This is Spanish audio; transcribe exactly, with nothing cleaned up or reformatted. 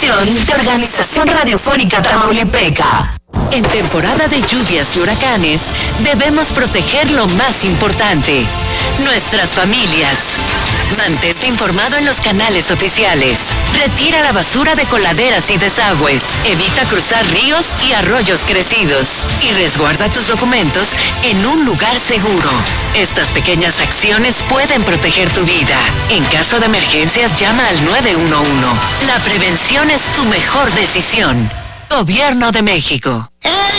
producción de Organización Radiofónica Tamaulipeca. En temporada de lluvias y huracanes, debemos proteger lo más importante, nuestras familias. Mantente informado en los canales oficiales. Retira la basura de coladeras y desagües. Evita cruzar ríos y arroyos crecidos. Y resguarda tus documentos en un lugar seguro. Estas pequeñas acciones pueden proteger tu vida. En caso de emergencias, llama al nueve uno uno. La prevención es tu mejor decisión. Gobierno de México.